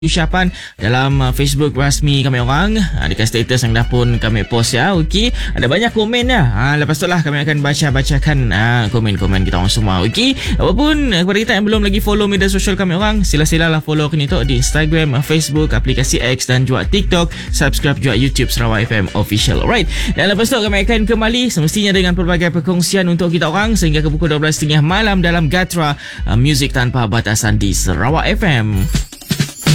ucapan dalam Facebook rasmi kami orang, dekat status yang dah pun kami post ya. Okey, ada banyak komen ya. Lepas tu lah kami akan bacakan komen-komen kita orang semua. Okey, apapun kepada kita yang belum lagi follow media sosial kami orang, sila-silalah follow kini tu di Instagram, Facebook, aplikasi X dan juga TikTok. Subscribe juga YouTube Sarawak FM Official. Alright, dan lepas tu kami akan kembali semestinya dengan pelbagai perkongsian untuk kita orang sehingga ke pukul 12.30 malam dalam Gatra Music Tanpa Batasan di Sarawak FM.